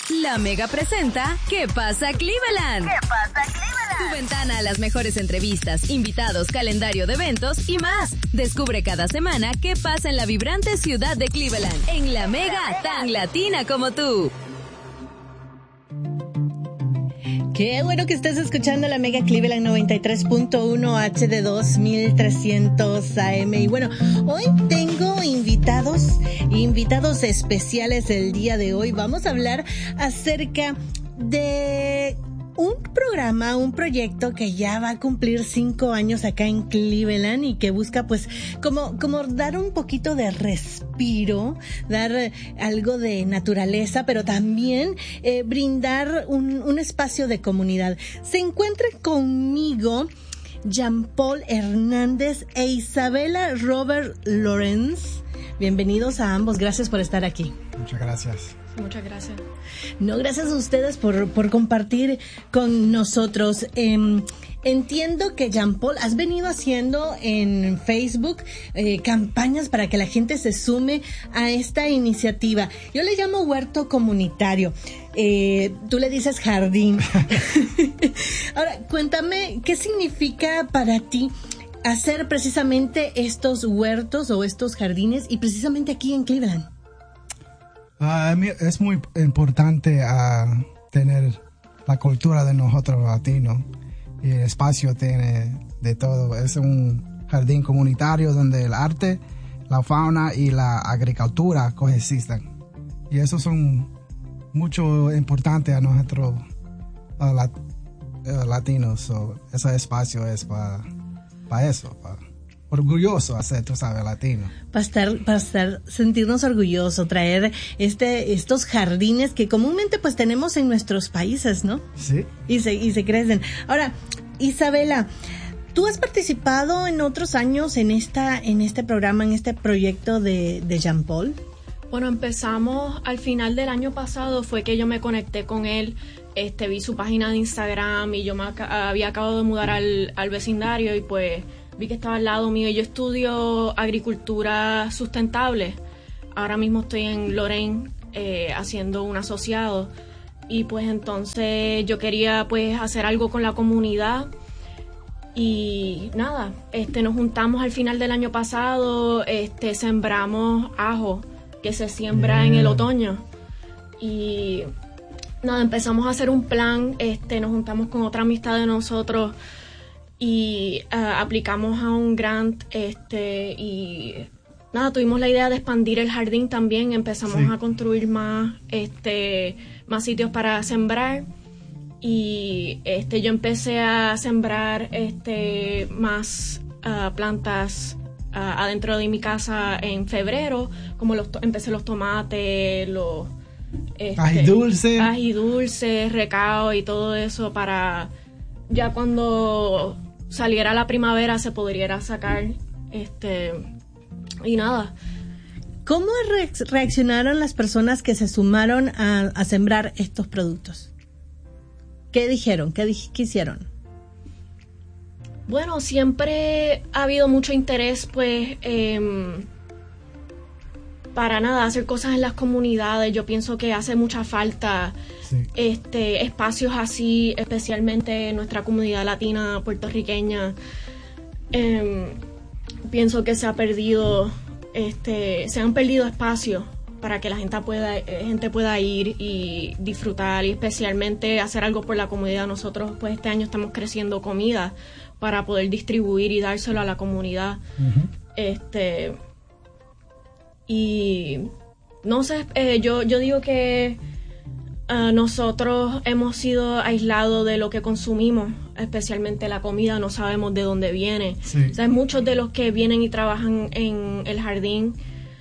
La Mega presenta ¿Qué pasa Cleveland? ¿Qué pasa Cleveland? Tu ventana a las mejores entrevistas, invitados, calendario de eventos y más. Descubre cada semana qué pasa en la vibrante ciudad de Cleveland. En La Mega, tan latina como tú. Qué bueno que estés escuchando la Mega Cleveland 93.1 HD2 1300 AM. Y bueno, hoy tengo invitados especiales el día de hoy. Vamos a hablar acerca de un proyecto que ya va a cumplir 5 años acá en Cleveland y que busca pues como dar un poquito de respiro, dar algo de naturaleza, pero también brindar un espacio de comunidad. Se encuentra conmigo Jean-Paul Hernández e Isabela Robert Lawrence. Bienvenidos a ambos, gracias por estar aquí. Muchas gracias. Muchas gracias. No, gracias a ustedes por compartir con nosotros. Entiendo que, Jean-Paul, has venido haciendo en Facebook campañas para que la gente se sume a esta iniciativa. Yo le llamo huerto comunitario. Tú le dices jardín. Ahora, cuéntame, ¿qué significa para ti hacer precisamente estos huertos o estos jardines y precisamente aquí en Cleveland? Es muy importante tener la cultura de nosotros latinos y el espacio tiene de todo. Es un jardín comunitario donde el arte, la fauna y la agricultura coexisten. Y eso son mucho importante a nosotros latinos. So, ese espacio es para eso, orgulloso hacer, tú sabes, latino. Para sentirnos orgullosos, traer estos jardines que comúnmente pues tenemos en nuestros países, ¿no? Sí. Y se crecen. Ahora, Isabela, ¿tú has participado en otros años en este programa, en este proyecto de Jean-Paul? Bueno, empezamos al final del año pasado, fue que yo me conecté con él, vi su página de Instagram y yo había acabado de mudar al vecindario y pues vi que estaba al lado mío. Yo estudio agricultura sustentable. Ahora mismo estoy en Lorain haciendo un asociado. Y pues entonces yo quería pues hacer algo con la comunidad. Y nada, nos juntamos al final del año pasado, sembramos ajo que se siembra en el otoño. Y nada, empezamos a hacer un plan, nos juntamos con otra amistad de nosotros y aplicamos a un grant y nada, tuvimos la idea de expandir el jardín también, empezamos a construir más sitios para sembrar y yo empecé a sembrar más plantas adentro de mi casa en febrero, como empecé los tomates, los ají dulce, recao y todo eso para ya cuando saliera la primavera se pudiera sacar y nada. ¿Cómo reaccionaron las personas que se sumaron a sembrar estos productos? ¿Qué dijeron? ¿Qué hicieron? Bueno, siempre ha habido mucho interés pues para nada hacer cosas en las comunidades. Yo pienso que hace mucha falta espacios así, especialmente en nuestra comunidad latina puertorriqueña. Pienso que se han perdido espacios para que la gente pueda ir y disfrutar y especialmente hacer algo por la comunidad. Nosotros pues este año estamos creciendo comida para poder distribuir y dárselo a la comunidad. Uh-huh. Y no sé, yo digo que nosotros hemos sido aislados de lo que consumimos, especialmente la comida, no sabemos de dónde viene. Sí. O sea, muchos de los que vienen y trabajan en el jardín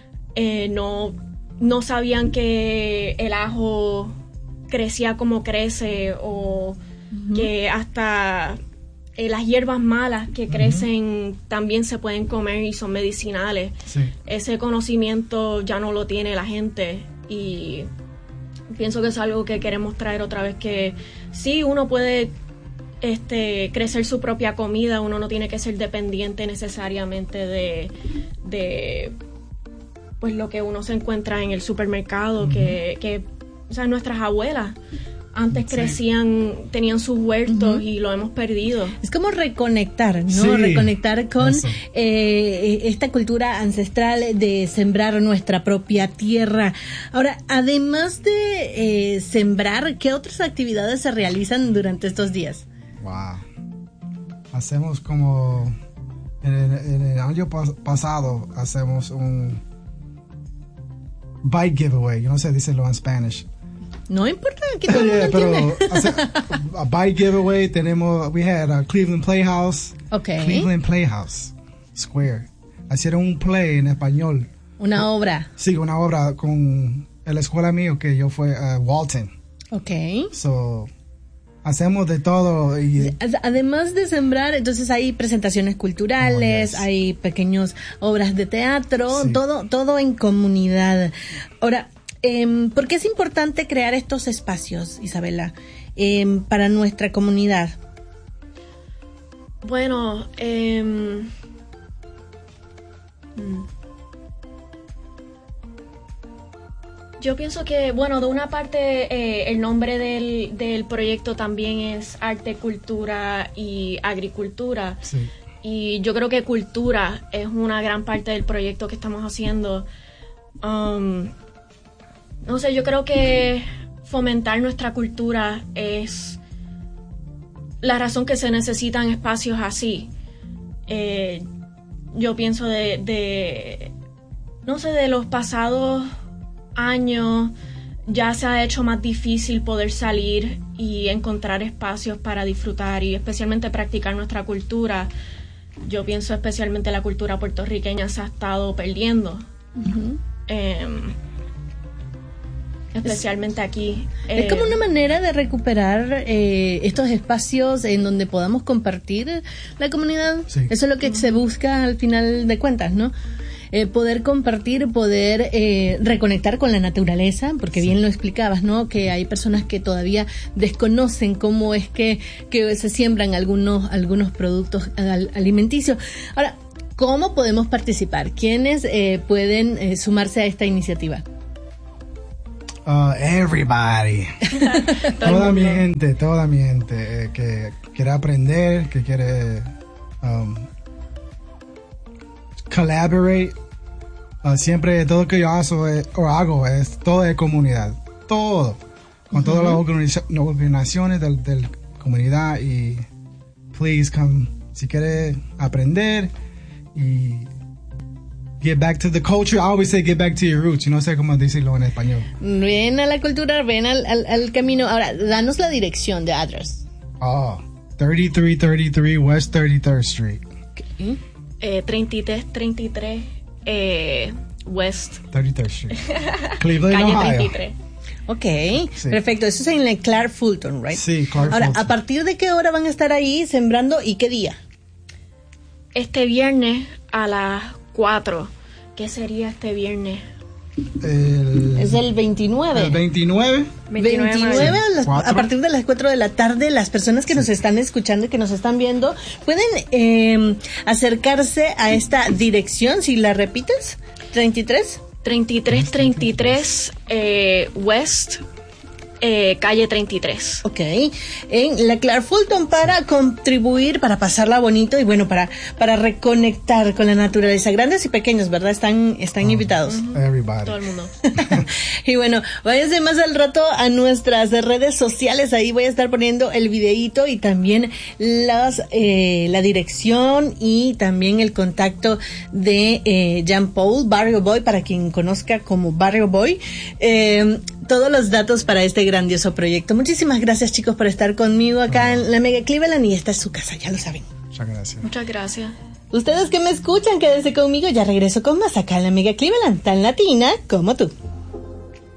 no sabían que el ajo crecía como crece o uh-huh. que hasta las hierbas malas que crecen también se pueden comer y son medicinales. Sí. Ese conocimiento ya no lo tiene la gente y pienso que es algo que queremos traer otra vez, que sí, uno puede crecer su propia comida, uno no tiene que ser dependiente necesariamente de pues lo que uno se encuentra en el supermercado, uh-huh. que o sea, nuestras abuelas antes crecían, tenían sus huertos y lo hemos perdido. Es como reconectar, ¿no? Sí, reconectar con esta cultura ancestral de sembrar nuestra propia tierra. Ahora, además de sembrar, ¿qué otras actividades se realizan durante estos días? Wow. Hacemos como en el año pasado hacemos un bike giveaway. Yo no sé decirlo en Spanish. No importa, que todo el mundo entiende. Pero a bike giveaway we had a Cleveland Playhouse. Okay. Cleveland Playhouse Square. Hicieron un play en español. Una obra. Sí, una obra con la escuela mío que yo fue a Walton. Okay. So, hacemos de todo. Y además de sembrar, entonces hay presentaciones culturales, yes. hay pequeñas obras de teatro, Sí. todo en comunidad. Ahora, ¿por qué es importante crear estos espacios, Isabela, para nuestra comunidad? Bueno, yo pienso que, bueno, de una parte el nombre del proyecto también es Arte, Cultura y Agricultura. sí. Y yo creo que cultura es una gran parte del proyecto que estamos haciendo. No sé, yo creo que fomentar nuestra cultura es la razón que se necesitan espacios así. Yo pienso no sé, de los pasados años ya se ha hecho más difícil poder salir y encontrar espacios para disfrutar y especialmente practicar nuestra cultura. Yo pienso especialmente la cultura puertorriqueña se ha estado perdiendo. Uh-huh. Especialmente aquí. Es como una manera de recuperar estos espacios en donde podamos compartir la comunidad. Sí. Eso es lo que se busca al final de cuentas, ¿no? Poder compartir, poder reconectar con la naturaleza, porque bien lo explicabas, ¿no? Que hay personas que todavía desconocen cómo es que se siembran algunos productos alimenticios. Ahora, ¿cómo podemos participar? ¿Quiénes pueden sumarse a esta iniciativa? Everybody. Toda mi gente que quiere aprender, que quiere collaborate. Siempre todo lo que yo hago es todo de comunidad. Todo. Con todas las organizaciones de la comunidad. Y please come. Si quiere aprender y get back to the culture. I always say get back to your roots. No sé cómo decirlo en español. Ven a la cultura, ven al camino. Ahora, danos la dirección de address. 3333 West 33rd Street. Okay. 3333 West 33rd Street. Cleveland, calle Ohio. 33. Ok, Sí. Perfecto. Eso es en la Clark Fulton, ¿right? Sí, Clark Ahora, Fulton. ¿a partir de qué hora van a estar ahí sembrando y qué día? Este viernes a las 4. ¿Qué sería este viernes? Es el 29. El 29. 29 ¿Cuatro? a partir de las 4 de la tarde, las personas que nos están escuchando y que nos están viendo pueden acercarse a esta dirección, si la repites, 3333 West calle 33. Ok, en la Clark Fulton para contribuir, para pasarla bonito y bueno, para reconectar con la naturaleza. Grandes y pequeños, ¿verdad? Están invitados. Everybody. Todo el mundo. Y bueno, váyanse más al rato a nuestras redes sociales, ahí voy a estar poniendo el videíto y también la dirección y también el contacto de Jean Paul, Barrio Boy, para quien conozca como Barrio Boy, todos los datos para este grandioso proyecto. Muchísimas gracias, chicos, por estar conmigo acá en la Mega Cleveland, y esta es su casa, ya lo saben. Muchas gracias. Muchas gracias. Ustedes que me escuchan, quédense conmigo, ya regreso con más acá en la Mega Cleveland, tan latina como tú.